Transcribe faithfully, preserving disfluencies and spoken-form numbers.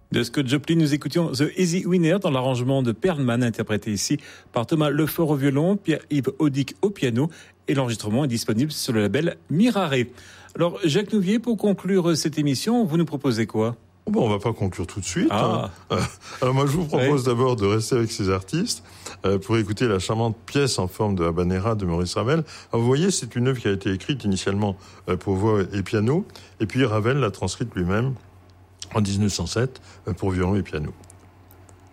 De Scott Joplin, nous écoutions The Easy Winner dans l'arrangement de Perlman, interprété ici par Thomas Lefort au violon, Pierre-Yves Audic au piano, et l'enregistrement est disponible sur le label Mirare. Alors, Jacques Nouvier, pour conclure cette émission, vous nous proposez quoi ? Bon, on va pas conclure tout de suite. Ah. Hein. Alors moi, je vous propose oui. d'abord de rester avec ces artistes euh, pour écouter la charmante pièce en forme de habanera de Maurice Ravel. Alors, vous voyez, c'est une œuvre qui a été écrite initialement euh, pour voix et piano, et puis Ravel l'a transcrite lui-même en dix-neuf cent sept euh, pour violon et piano.